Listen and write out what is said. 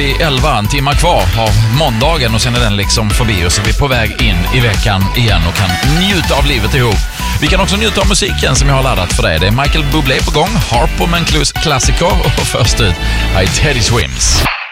10:11, en timme kvar av måndagen och sen är den liksom förbi och så är vi på väg in i veckan igen och kan njuta av livet ihop. Vi kan också njuta av musiken som jag har laddat för dig. Det är Michael Bublé på gång, Harpo med en klassiker och först ut är Teddy Swims.